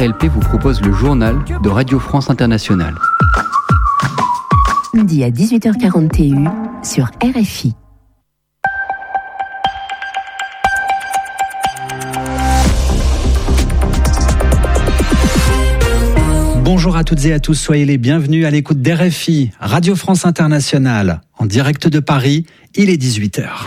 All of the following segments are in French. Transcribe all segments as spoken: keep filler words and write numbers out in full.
L P vous propose le journal de Radio France Internationale. Midi à dix-huit heures quarante et un sur R F I. Bonjour à toutes et à tous, soyez les bienvenus à l'écoute d'R F I, Radio France Internationale, en direct de Paris, il est dix-huit heures.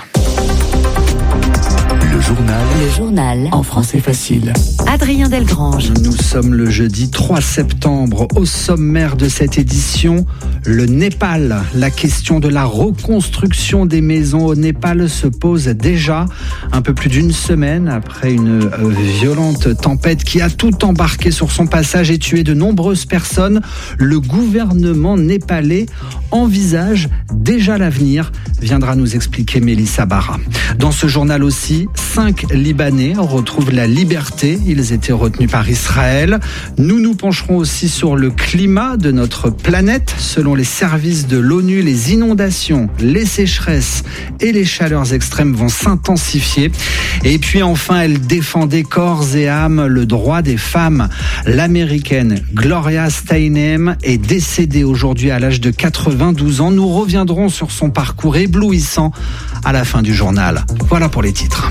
Le journal. Le journal. En français facile. Adrien Delgrange. Nous sommes le jeudi trois septembre. Au sommaire de cette édition, le Népal. La question de la reconstruction des maisons au Népal se pose déjà un peu plus d'une semaine après une violente tempête qui a tout embarqué sur son passage et tué de nombreuses personnes. Le gouvernement népalais envisage déjà l'avenir, viendra nous expliquer Mélissa Barra. Dans ce journal aussi, cinq Libanais retrouvent la liberté. Ils étaient retenus par Israël. Nous nous pencherons aussi sur le climat de notre planète. Selon les services de l'ONU, les inondations, les sécheresses et les chaleurs extrêmes vont s'intensifier. Et puis enfin, elle défendait corps et âme le droit des femmes. L'américaine Gloria Steinem est décédée aujourd'hui à l'âge de quatre-vingt-douze ans. Nous reviendrons sur son parcours éblouissant à la fin du journal. Voilà pour les titres.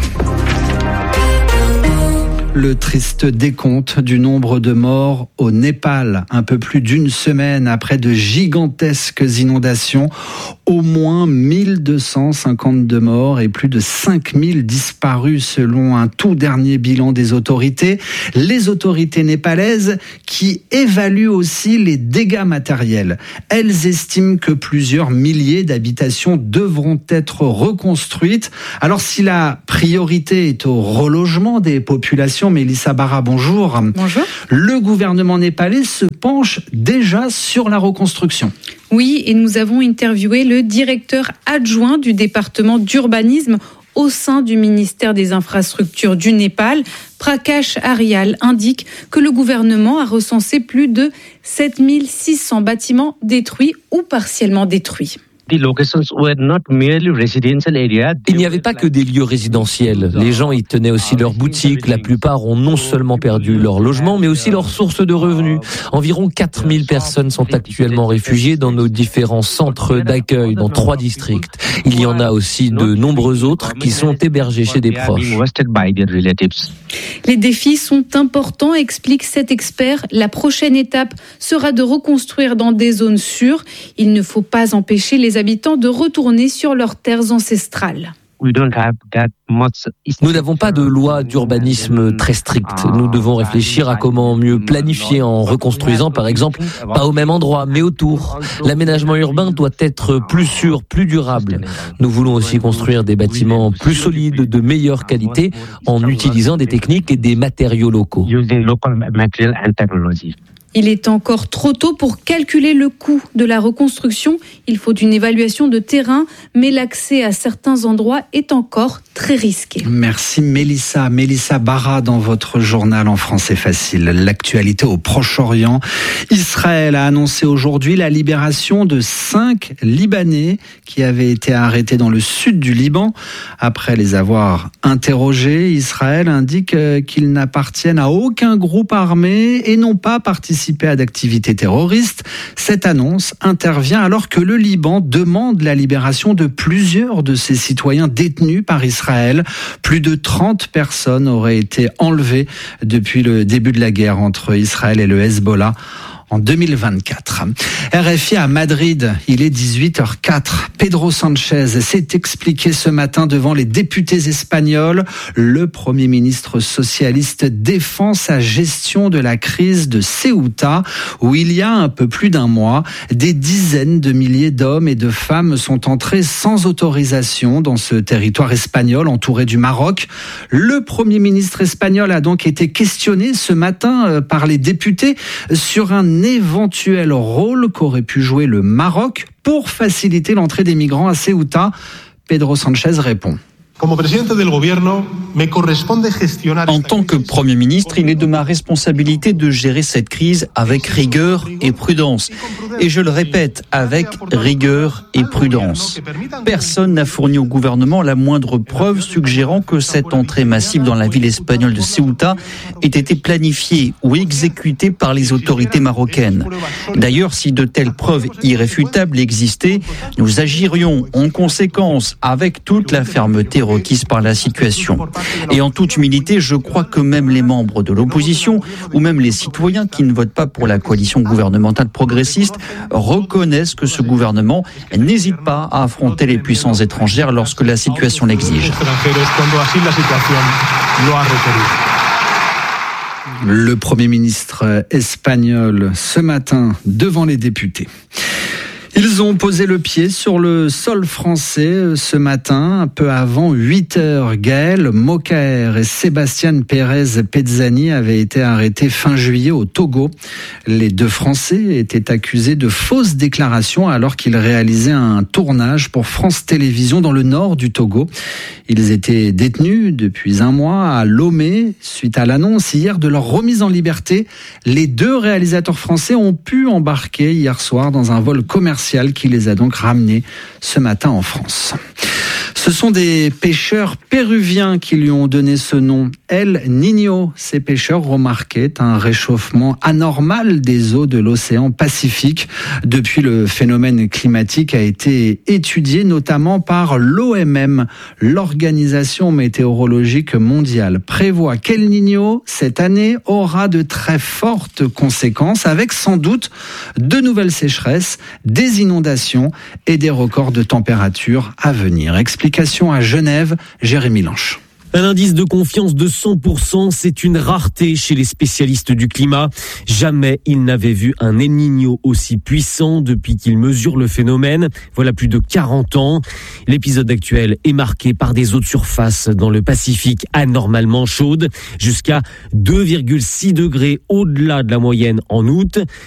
Le triste décompte du nombre de morts au Népal, un peu plus d'une semaine après de gigantesques inondations. Au moins mille deux cent cinquante-deux morts et plus de cinq mille disparus selon un tout dernier bilan des autorités. Les autorités népalaises qui évaluent aussi les dégâts matériels. Elles estiment que plusieurs milliers d'habitations devront être reconstruites. Alors si la priorité est au relogement des populations, Mélissa Barra, bonjour. Bonjour. Le gouvernement népalais se penche déjà sur la reconstruction. Oui, et nous avons interviewé le directeur adjoint du département d'urbanisme au sein du ministère des Infrastructures du Népal. Prakash Aryal indique que le gouvernement a recensé plus de sept mille six cents bâtiments détruits ou partiellement détruits. Il n'y avait pas que des lieux résidentiels. Les gens y tenaient aussi leurs boutiques. La plupart ont non seulement perdu leur logement, mais aussi leur source de revenus. Environ quatre mille personnes sont actuellement réfugiées dans nos différents centres d'accueil dans trois districts. Il y en a aussi de nombreux autres qui sont hébergés chez des proches. Les défis sont importants, explique cet expert. La prochaine étape sera de reconstruire dans des zones sûres. Il ne faut pas empêcher les habitants de retourner sur leurs terres ancestrales. Nous n'avons pas de loi d'urbanisme très stricte. Nous devons réfléchir à comment mieux planifier en reconstruisant, par exemple, pas au même endroit, mais autour. L'aménagement urbain doit être plus sûr, plus durable. Nous voulons aussi construire des bâtiments plus solides, de meilleure qualité, en utilisant des techniques et des matériaux locaux. Il est encore trop tôt pour calculer le coût de la reconstruction. Il faut une évaluation de terrain, mais l'accès à certains endroits est encore très risqué. Merci Mélissa. Mélissa Barra dans votre journal en français facile. L'actualité au Proche-Orient. Israël a annoncé aujourd'hui la libération de cinq Libanais qui avaient été arrêtés dans le sud du Liban. Après les avoir interrogés, Israël indique qu'ils n'appartiennent à aucun groupe armé et n'ont pas participé à d'activités terroristes. Cette annonce intervient alors que le Liban demande la libération de plusieurs de ses citoyens détenus par Israël. Plus de trente personnes auraient été enlevées depuis le début de la guerre entre Israël et le Hezbollah en deux mille vingt-quatre. R F I à Madrid, il est dix-huit heures quatre. Pedro Sanchez s'est expliqué ce matin devant les députés espagnols. Le Premier ministre socialiste défend sa gestion de la crise de Ceuta, où il y a un peu plus d'un mois, des dizaines de milliers d'hommes et de femmes sont entrés sans autorisation dans ce territoire espagnol entouré du Maroc. Le Premier ministre espagnol a donc été questionné ce matin par les députés sur un éventuel rôle qu'aurait pu jouer le Maroc pour faciliter l'entrée des migrants à Ceuta. Pedro Sanchez répond. En tant que Premier ministre, il est de ma responsabilité de gérer cette crise avec rigueur et prudence. Et je le répète, avec rigueur et prudence. Personne n'a fourni au gouvernement la moindre preuve suggérant que cette entrée massive dans la ville espagnole de Ceuta ait été planifiée ou exécutée par les autorités marocaines. D'ailleurs, si de telles preuves irréfutables existaient, nous agirions en conséquence avec toute la fermeté requise par la situation. Et en toute humilité, je crois que même les membres de l'opposition ou même les citoyens qui ne votent pas pour la coalition gouvernementale progressiste reconnaissent que ce gouvernement n'hésite pas à affronter les puissances étrangères lorsque la situation l'exige. Le Premier ministre espagnol ce matin devant les députés. Ils ont posé le pied sur le sol français ce matin, un peu avant huit heures. Gaël Mokaer et Sébastien Pérez Pezzani avaient été arrêtés fin juillet au Togo. Les deux Français étaient accusés de fausses déclarations alors qu'ils réalisaient un tournage pour France Télévisions dans le nord du Togo. Ils étaient détenus depuis un mois à Lomé suite à l'annonce hier de leur remise en liberté. Les deux réalisateurs français ont pu embarquer hier soir dans un vol commercial qui les a donc ramenés ce matin en France. Ce sont des pêcheurs péruviens qui lui ont donné ce nom, El Niño. Ces pêcheurs remarquaient un réchauffement anormal des eaux de l'océan Pacifique. Depuis, le phénomène climatique a été étudié notamment par l'O M M. L'Organisation météorologique mondiale prévoit qu'El Niño, cette année, aura de très fortes conséquences, avec sans doute de nouvelles sécheresses, des inondations et des records de température à venir. Explication à Genève, Jérémy Lanche. Un indice de confiance de cent pour cent, c'est une rareté chez les spécialistes du climat. Jamais ils n'avaient vu un El Niño aussi puissant depuis qu'ils mesurent le phénomène. Voilà plus de quarante ans. L'épisode actuel est marqué par des eaux de surface dans le Pacifique anormalement chaudes, jusqu'à deux virgule six degrés au-delà de la moyenne en août.